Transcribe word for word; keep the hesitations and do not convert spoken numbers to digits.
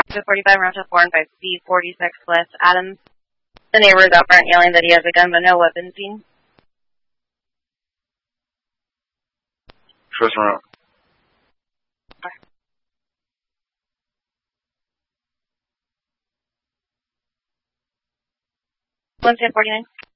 two forty-five, round to four and five B forty-six West Adams. The neighbor is out front yelling that he has a gun but no weapon seen. First round. one ten forty-nine.